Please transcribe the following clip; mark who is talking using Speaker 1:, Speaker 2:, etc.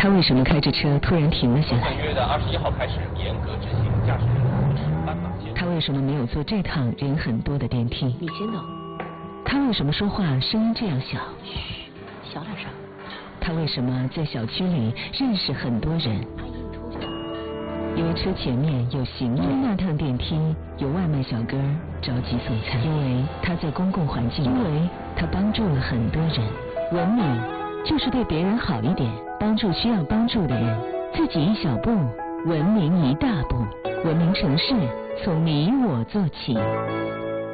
Speaker 1: 他为什么开着车突然停了下来？
Speaker 2: 本月的21号开始严格执行驾驶人控制斑马线。
Speaker 1: 他为什么没有坐这趟人很多的电梯？
Speaker 3: 你先走。
Speaker 1: 他为什么说话声音这样小？
Speaker 3: 嘘，小点声。
Speaker 1: 他为什么在小区里认识很多人？
Speaker 3: 阿姨，你出去。
Speaker 1: 因为车前面有行人，因为那趟电梯有外卖小哥着急送餐，因为他在公共环境，因为他帮助了很多人。文明就是对别人好一点，帮助需要帮助的人，自己一小步，文明一大步。文明城市从你我做起。